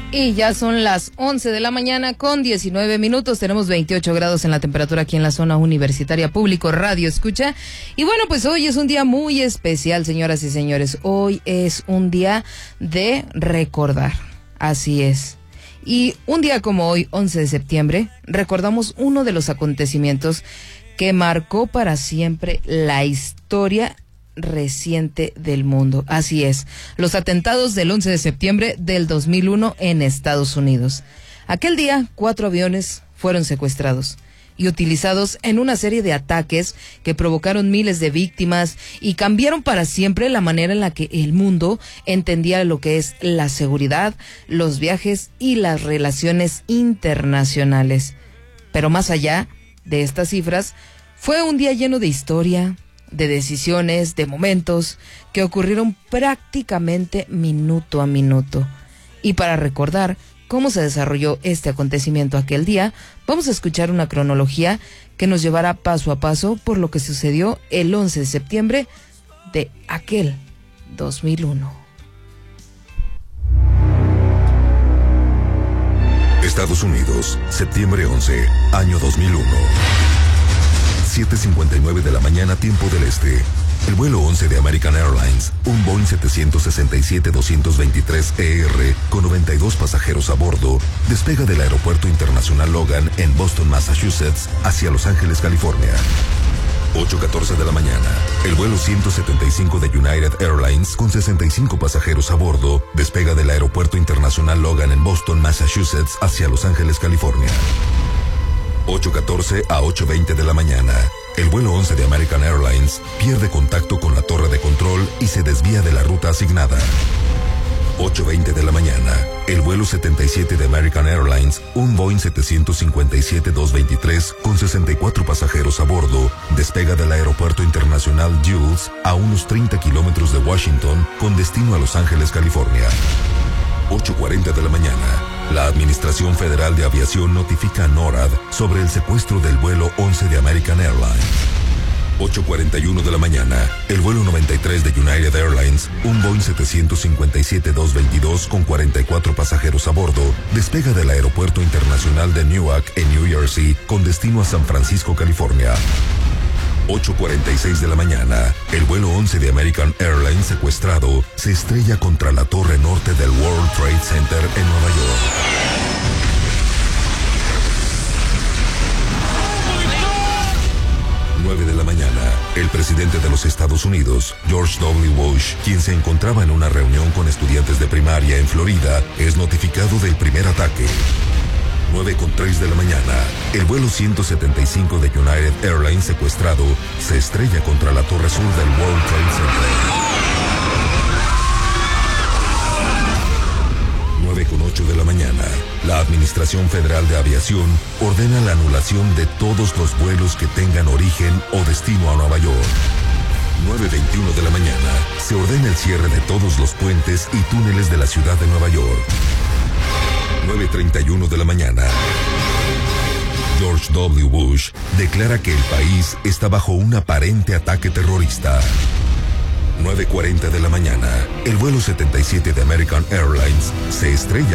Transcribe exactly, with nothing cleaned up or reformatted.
Y ya son las once de la mañana con diecinueve minutos. Tenemos veintiocho grados en la temperatura aquí en la zona universitaria. Público Radio Escucha. Y bueno, pues hoy es un día muy especial, señoras y señores. Hoy es un día de recordar. Así es. Y un día como hoy, once de septiembre, recordamos uno de los acontecimientos que marcó para siempre la historia reciente del mundo. Así es, los atentados del once de septiembre del dos mil uno en Estados Unidos. Aquel día, cuatro aviones fueron secuestrados y utilizados en una serie de ataques que provocaron miles de víctimas y cambiaron para siempre la manera en la que el mundo entendía lo que es la seguridad, los viajes y las relaciones internacionales. Pero más allá de estas cifras, fue un día lleno de historia, de decisiones, de momentos que ocurrieron prácticamente minuto a minuto. Y para recordar cómo se desarrolló este acontecimiento aquel día, vamos a escuchar una cronología que nos llevará paso a paso por lo que sucedió el once de septiembre de aquel dos mil uno. Estados Unidos, septiembre once, año dos mil uno. siete cincuenta y nueve de la mañana, tiempo del este. El vuelo once de American Airlines, un Boeing setecientos sesenta y siete doscientos veintitrés E R con noventa y dos pasajeros a bordo, despega del Aeropuerto Internacional Logan en Boston, Massachusetts, hacia Los Ángeles, California. ocho catorce de la mañana. El vuelo ciento setenta y cinco de United Airlines con sesenta y cinco pasajeros a bordo, despega del Aeropuerto Internacional Logan en Boston, Massachusetts, hacia Los Ángeles, California. ocho catorce a ocho veinte de la mañana. El vuelo once de American Airlines pierde contacto con la torre de control y se desvía de la ruta asignada. ocho veinte de la mañana. El vuelo setenta y siete de American Airlines, un Boeing setecientos cincuenta y siete dash veintitrés con sesenta y cuatro pasajeros a bordo, despega del Aeropuerto Internacional Dulles a unos treinta kilómetros de Washington con destino a Los Ángeles, California. ocho cuarenta de la mañana. La Administración Federal de Aviación notifica a NORAD sobre el secuestro del vuelo once de American Airlines. ocho cuarenta y uno de la mañana. El vuelo noventa y tres de United Airlines, un Boeing setecientos cincuenta y siete dash veintidós con cuarenta y cuatro pasajeros a bordo, despega del Aeropuerto Internacional de Newark en New Jersey con destino a San Francisco, California. ocho cuarenta y seis de la mañana. El vuelo once de American Airlines secuestrado se estrella contra la torre norte del World Trade Center en Nueva York. nueve de la mañana. El presidente de los Estados Unidos, George W. Bush, quien se encontraba en una reunión con estudiantes de primaria en Florida, es notificado del primer ataque. nueve con tres de la mañana. El vuelo ciento setenta y cinco de United Airlines secuestrado se estrella contra la torre sur del World Trade Center. nueve con ocho de la mañana. La Administración Federal de Aviación ordena la anulación de todos los vuelos que tengan origen o destino a Nueva York. nueve veintiuno de la mañana. Se ordena el cierre de todos los puentes y túneles de la ciudad de Nueva York. nueve treinta y uno de la mañana. George W. Bush declara que el país está bajo un aparente ataque terrorista. nueve cuarenta de la mañana. El vuelo setenta y siete de American Airlines se estrella